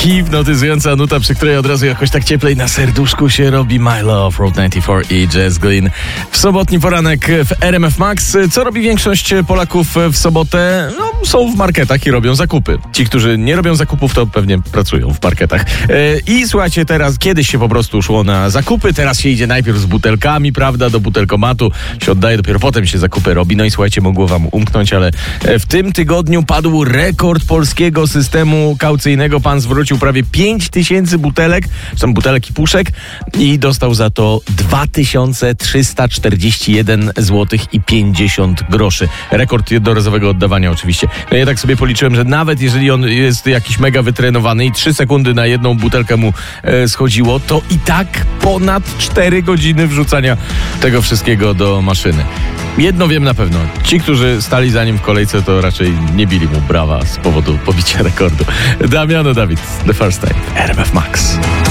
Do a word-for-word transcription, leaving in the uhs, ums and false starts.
Hipnotyzująca nuta, przy której od razu jakoś tak cieplej na serduszku się robi. My Love, Road dziewięćdziesiąt cztery i Jess Glynn. W sobotni poranek w R M F Max. Co robi większość Polaków w sobotę? No, są w marketach i robią zakupy. Ci, którzy nie robią zakupów, to pewnie pracują w marketach. I słuchajcie, teraz kiedyś się po prostu szło na zakupy, teraz się idzie najpierw z butelkami, prawda, do butelkomatu się oddaje, dopiero potem się zakupy robi. No i słuchajcie, mogło wam umknąć, ale w tym tygodniu padł rekord polskiego systemu kaucyjnego. Pan zwrócił prawie pięć tysięcy butelek, są butelek i puszek i dostał za to dwa tysiące trzysta czterdzieści jeden złotych i pięćdziesiąt groszy. Rekord jednorazowego oddawania oczywiście. No ja tak sobie policzyłem, że nawet jeżeli on jest jakiś mega wytrenowany i trzy sekundy na jedną butelkę mu e, schodziło, to i tak ponad cztery godziny wrzucania tego wszystkiego do maszyny. Jedno wiem na pewno. Ci, którzy stali za nim w kolejce, to raczej nie bili mu brawa z powodu pobicia rekordu. Damiano Dawid, The First Time, R M F Max.